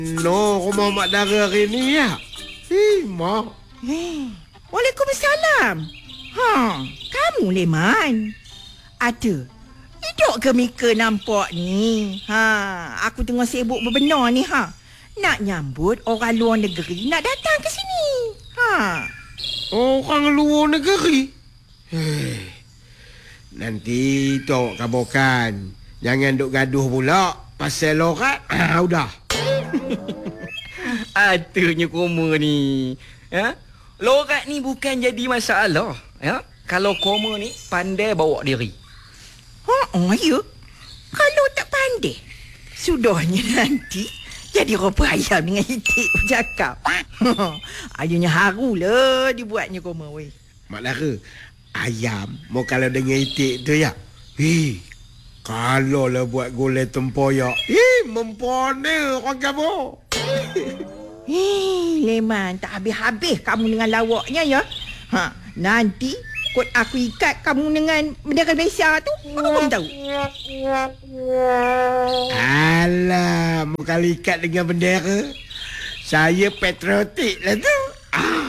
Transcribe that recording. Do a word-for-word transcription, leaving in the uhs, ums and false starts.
No, rumah Mak Dara hari ni ya. Hei, Mak. Eh, Waalaikumsalam. Ha, kamu Leman. Ada. Hidup ke Mika nampak ni? Ha, aku tengah sibuk berbenar ni ha. Nak nyambut orang luar negeri nak datang ke sini. Ha. Orang luar negeri? Hei. Nanti tu awak kabarkan. Jangan duk gaduh pula pasal lorat. Ah, udah. Atunya koma ni. Ya? Lorat ni bukan jadi masalah. Ya? Kalau koma ni pandai bawa diri. Ha, oh, ya. Kalau tak pandai, sudahnya nanti jadi rupa ayam dengan itik bercakap. Ayunya harulah dibuatnya koma weh. Mak Dara, ayam mau kalau dengan itik tu ya. Hei, kalau lah buat gulai tempoyak. Hei, mempona orang kamu. Eh, Leman, tak habis-habis kamu dengan lawaknya ya. Ha, nanti kot aku ikat kamu dengan bendera Malaysia tu, apa kamu tahu? Alah, mau kali ikat dengan bendera. Saya patriotik lah tu.